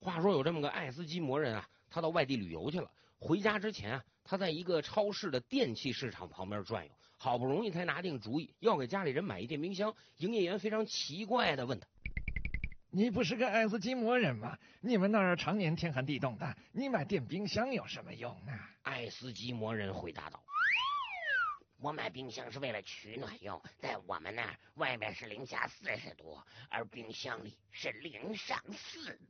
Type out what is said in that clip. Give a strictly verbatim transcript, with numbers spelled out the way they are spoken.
话说有这么个爱斯基摩人啊，他到外地旅游去了，回家之前啊，他在一个超市的电器市场旁边转悠，好不容易才拿定主意要给家里人买一电冰箱。营业员非常奇怪的问他： 你不是个爱斯基摩人吗？你们那儿常年天寒地冻的，你买电冰箱有什么用呢？ 爱斯基摩人回答道： 我买冰箱是为了取暖用，在我们那儿外面是零下四十度，而冰箱里是零上四度。